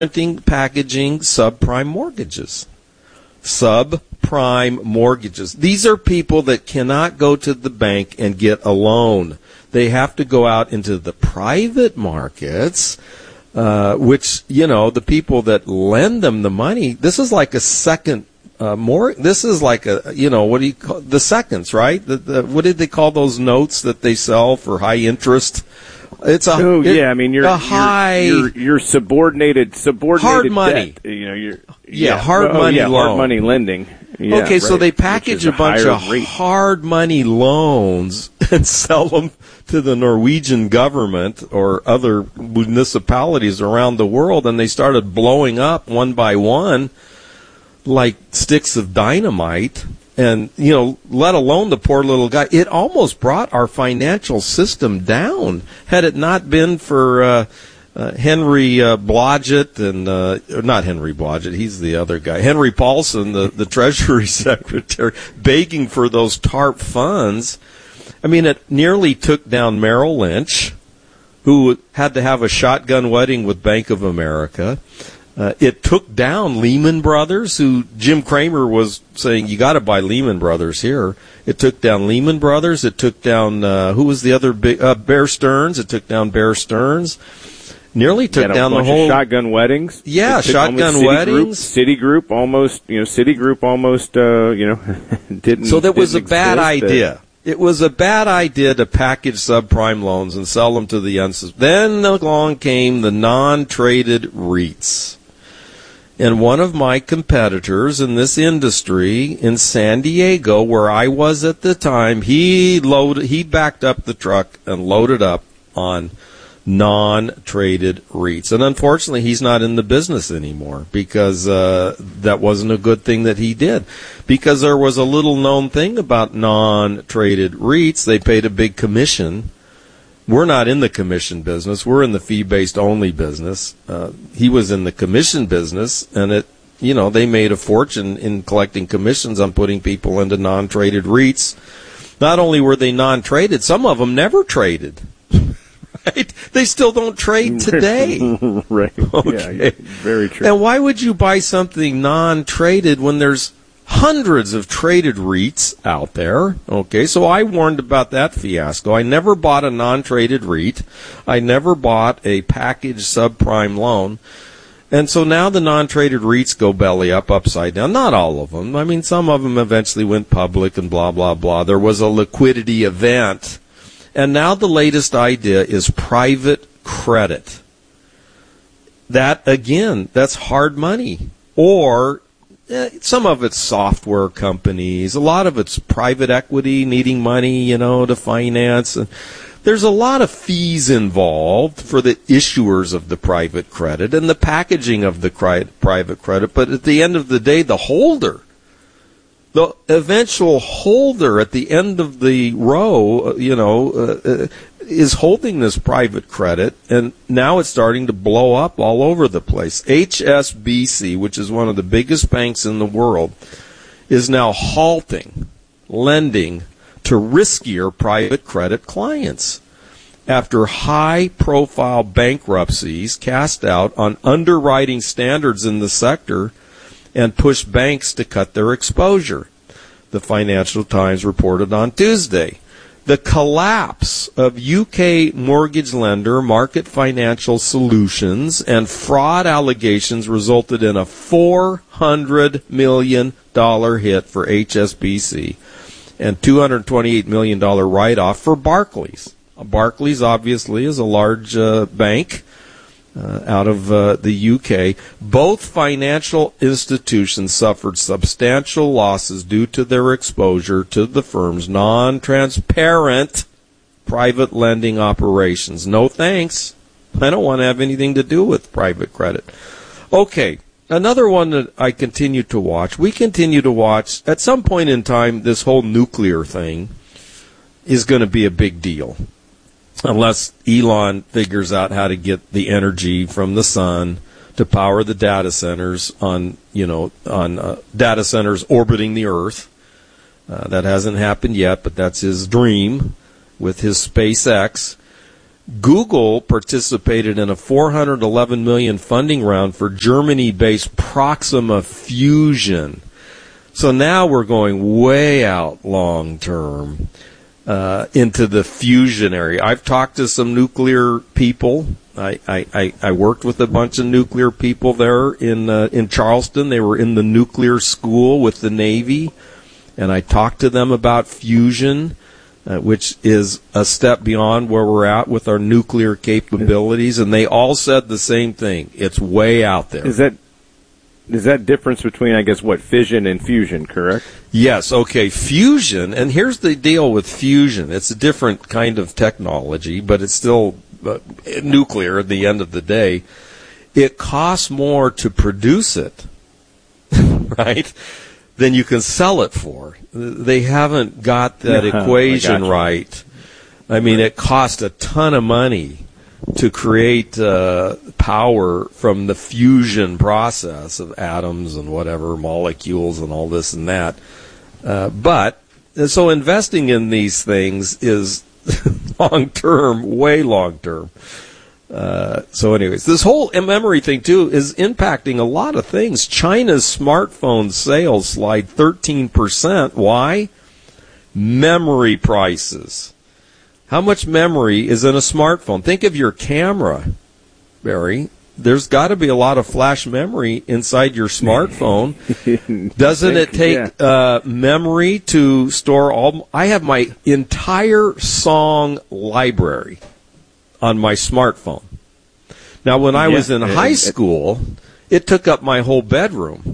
packaging subprime mortgages. Subprime mortgages. These are people that cannot go to the bank and get a loan. They have to go out into the private markets, which, the people that lend them the money, this is like a second this is like a, what do you call the seconds, right? What did they call those notes that they sell for high interest? It's a you're subordinated hard money. Debt. Hard money lending. Yeah, okay, so they package a bunch of hard money loans and sell them to the Norwegian government or other municipalities around the world, and they started blowing up one by one like sticks of dynamite. And, let alone the poor little guy. It almost brought our financial system down. Had it not been for Henry Blodgett and not Henry Blodgett, he's the other guy. Henry Paulson, the Treasury Secretary, begging for those TARP funds. I mean, it nearly took down Merrill Lynch, who had to have a shotgun wedding with Bank of America. It took down Lehman Brothers, who Jim Cramer was saying, you got to buy Lehman Brothers here. It took down Lehman Brothers. It took down, who was the other big, Bear Stearns. It took down Bear Stearns. Nearly took down the whole. Shotgun weddings. Yeah, shotgun weddings. Citigroup almost, didn't. So that was a bad exist. idea. It was a bad idea to package subprime loans and sell them to the unsuspecting. Then along came the non-traded REITs. And one of my competitors in this industry in San Diego, where I was at the time, he backed up the truck and loaded up on non-traded REITs. And unfortunately, he's not in the business anymore because that wasn't a good thing that he did. Because there was a little known thing about non-traded REITs. They paid a big commission. We're not in the commission business. We're in the fee-based only business. He was in the commission business, and they made a fortune in collecting commissions on putting people into non-traded REITs. Not only were they non-traded, some of them never traded. Right? They still don't trade today. Right. Okay. Yeah, very true. And why would you buy something non-traded when there's hundreds of traded REITs out there? Okay, so I warned about that fiasco. I never bought a non-traded REIT. I never bought a packaged subprime loan. And so now the non-traded REITs go belly up, upside down. Not all of them. I mean, some of them eventually went public and blah, blah, blah. There was a liquidity event. And now the latest idea is private credit. That, again, that's hard money. Or some of it's software companies. A lot of it's private equity needing money, to finance. And there's a lot of fees involved for the issuers of the private credit and the packaging of the private credit. But at the end of the day, the holder, the eventual holder at the end of the row, is holding this private credit, and now it's starting to blow up all over the place. HSBC, which is one of the biggest banks in the world, is now halting lending to riskier private credit clients after high-profile bankruptcies cast out on underwriting standards in the sector and push banks to cut their exposure. The Financial Times reported on Tuesday. The collapse of UK mortgage lender Market Financial Solutions and fraud allegations resulted in a $400 million hit for HSBC and $228 million write-off for Barclays. Barclays, obviously, is a large bank out of the UK. Both financial institutions suffered substantial losses due to their exposure to the firm's non-transparent private lending operations. No thanks. I don't want to have anything to do with private credit. Okay, another one that I continue to watch. We continue to watch. At some point in time, this whole nuclear thing is going to be a big deal. Unless Elon figures out how to get the energy from the sun to power the data centers on data centers orbiting the Earth. That hasn't happened yet, but that's his dream with his SpaceX. Google participated in a $411 million funding round for Germany-based Proxima Fusion. So now we're going way out long term into the fusion area. I've talked to some nuclear people. I worked with a bunch of nuclear people there in Charleston. They were in the nuclear school with the Navy, and I talked to them about fusion, which is a step beyond where we're at with our nuclear capabilities, and they all said the same thing. It's way out there. Is that difference between, I guess, fission and fusion, correct? Yes, okay, fusion, and here's the deal with fusion. It's a different kind of technology, but it's still nuclear at the end of the day. It costs more to produce it, right, than you can sell it for. They haven't got that equation right. I mean, it costs a ton of money to create power from the fusion process of atoms and whatever, molecules and all this and that. So investing in these things is long-term, way long-term. So anyways, this whole memory thing, too, is impacting a lot of things. China's smartphone sales slide 13%. Why? Memory prices. How much memory is in a smartphone? Think of your camera, Barry. There's got to be a lot of flash memory inside your smartphone. Doesn't it take memory to store all? I have my entire song library on my smartphone. Now, when I was in high school, it took up my whole bedroom.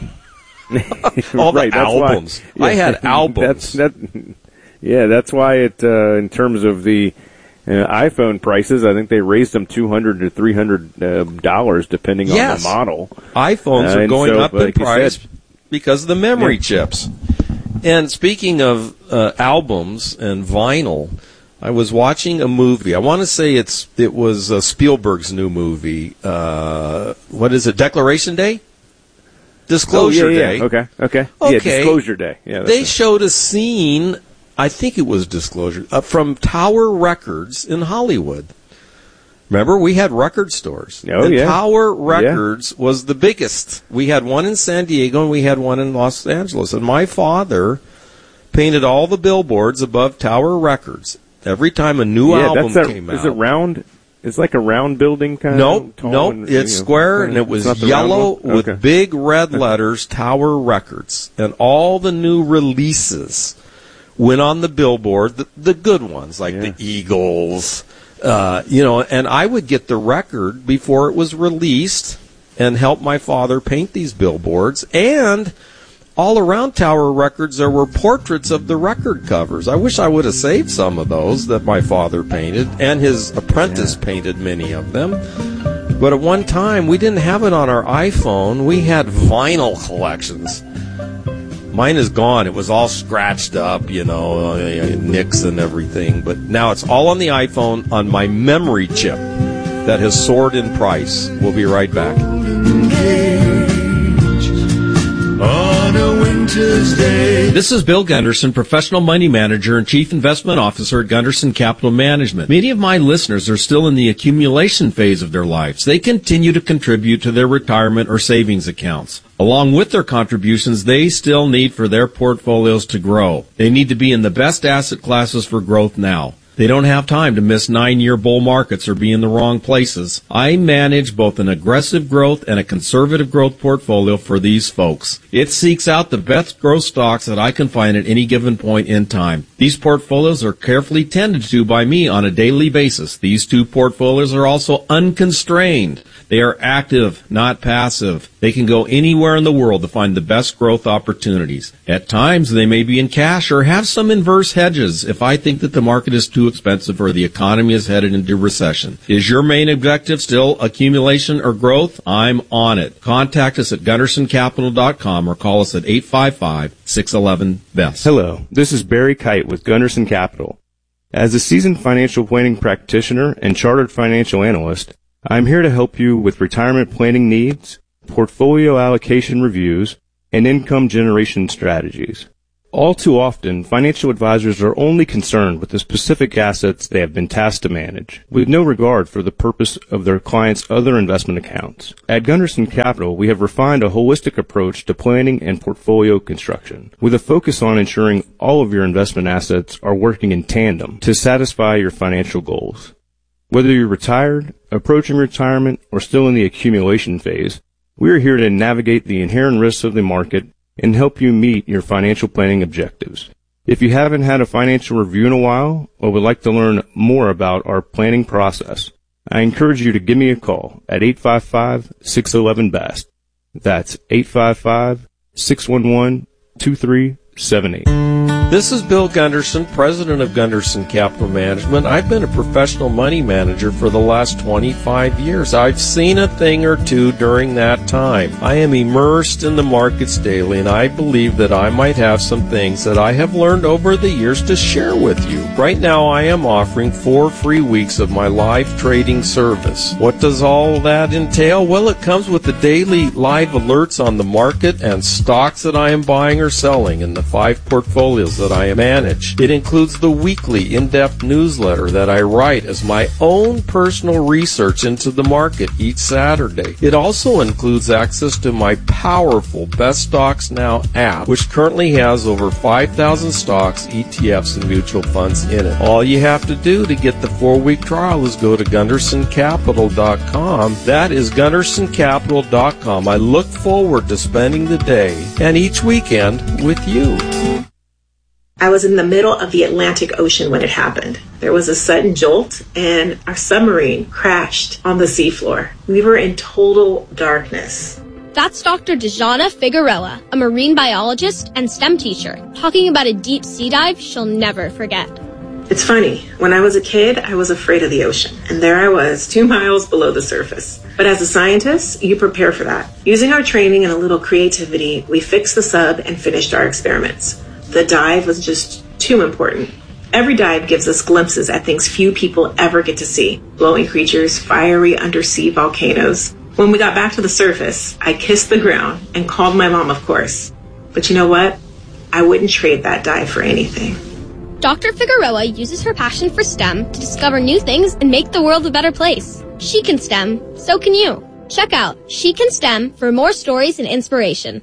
All the albums. I had albums. That's why it, in terms of the iPhone prices, I think they raised them $200 to $300 depending on the model. iPhones are going up in price because of the memory chips. And speaking of albums and vinyl, I was watching a movie. I want to say it was Spielberg's new movie. What is it? Declaration Day? Disclosure Day. Okay. Yeah, Disclosure Day. Yeah, they showed a scene. I think it was Disclosure, from Tower Records in Hollywood. Remember, we had record stores. Tower Records was the biggest. We had one in San Diego and we had one in Los Angeles. And my father painted all the billboards above Tower Records every time a new album came out. Is it round? It's like a round building kind of? Nope. It's square, and it was yellow with big red letters, Tower Records. And all the new releases went on the billboard, the good ones, like the Eagles, and I would get the record before it was released and help my father paint these billboards. And all around Tower Records, there were portraits of the record covers. I wish I would have saved some of those that my father painted, and his apprentice painted many of them. But at one time, we didn't have it on our iPhone. We had vinyl collections. Mine is gone. It was all scratched up, nicks and everything. But now it's all on the iPhone on my memory chip that has soared in price. We'll be right back. This is Bill Gunderson, professional money manager and chief investment officer at Gunderson Capital Management. Many of my listeners are still in the accumulation phase of their lives. They continue to contribute to their retirement or savings accounts. Along with their contributions, they still need for their portfolios to grow. They need to be in the best asset classes for growth now. They don't have time to miss 9-year bull markets or be in the wrong places. I manage both an aggressive growth and a conservative growth portfolio for these folks. It seeks out the best growth stocks that I can find at any given point in time. These portfolios are carefully tended to by me on a daily basis. These two portfolios are also unconstrained. They are active, not passive. They can go anywhere in the world to find the best growth opportunities. At times, they may be in cash or have some inverse hedges if I think that the market is too expensive or the economy is headed into recession. Is your main objective still accumulation or growth? I'm on it. Contact us at GundersonCapital.com or call us at 855-611-BEST. Hello, this is Barry Kite with Gunderson Capital. As a seasoned financial planning practitioner and chartered financial analyst, I'm here to help you with retirement planning needs, portfolio allocation reviews, and income generation strategies. All too often, financial advisors are only concerned with the specific assets they have been tasked to manage, with no regard for the purpose of their clients' other investment accounts. At Gunderson Capital, we have refined a holistic approach to planning and portfolio construction, with a focus on ensuring all of your investment assets are working in tandem to satisfy your financial goals. Whether you're retired, approaching retirement, or still in the accumulation phase, we are here to navigate the inherent risks of the market and help you meet your financial planning objectives. If you haven't had a financial review in a while or would like to learn more about our planning process, I encourage you to give me a call at 855-611-BEST. That's 855-611-2378. This is Bill Gunderson, president of Gunderson Capital Management. I've been a professional money manager for the last 25 years. I've seen a thing or two during that time. I am immersed in the markets daily, and I believe that I might have some things that I have learned over the years to share with you. Right now, I am offering 4 free weeks of my live trading service. What does all that entail? Well, it comes with the daily live alerts on the market and stocks that I am buying or selling in the 5 portfolios that I manage. It includes the weekly in-depth newsletter that I write as my own personal research into the market each Saturday. It also includes access to my powerful Best Stocks Now app, which currently has over 5,000 stocks, ETFs, and mutual funds in it. All you have to do to get the 4-week trial is go to GundersonCapital.com. That is GundersonCapital.com. I look forward to spending the day and each weekend with you. I was in the middle of the Atlantic Ocean when it happened. There was a sudden jolt, and our submarine crashed on the seafloor. We were in total darkness. That's Dr. Dejana Figueroa, a marine biologist and STEM teacher, talking about a deep sea dive she'll never forget. It's funny. When I was a kid, I was afraid of the ocean, and there I was, 2 miles below the surface. But as a scientist, you prepare for that. Using our training and a little creativity, we fixed the sub and finished our experiments. The dive was just too important. Every dive gives us glimpses at things few people ever get to see. Glowing creatures, fiery undersea volcanoes. When we got back to the surface, I kissed the ground and called my mom, of course. But you know what? I wouldn't trade that dive for anything. Dr. Figueroa uses her passion for STEM to discover new things and make the world a better place. She can STEM, so can you. Check out She Can STEM for more stories and inspiration.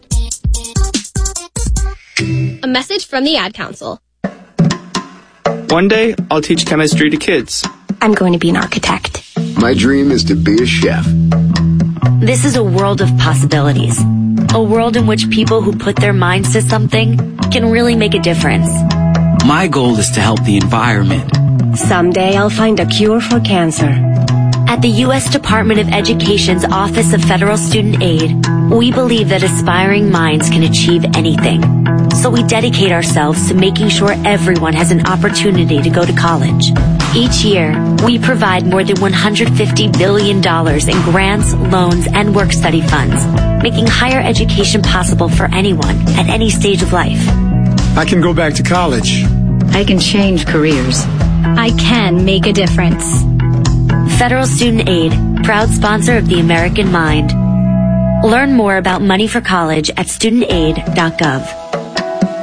A message from the Ad Council. One day, I'll teach chemistry to kids. I'm going to be an architect. My dream is to be a chef. This is a world of possibilities. A world in which people who put their minds to something can really make a difference. My goal is to help the environment. Someday I'll find a cure for cancer. At the U.S. Department of Education's Office of Federal Student Aid, we believe that aspiring minds can achieve anything. So we dedicate ourselves to making sure everyone has an opportunity to go to college. Each year, we provide more than $150 billion in grants, loans, and work-study funds, making higher education possible for anyone at any stage of life. I can go back to college. I can change careers. I can make a difference. Federal Student Aid, proud sponsor of the American Mind. Learn more about money for college at studentaid.gov.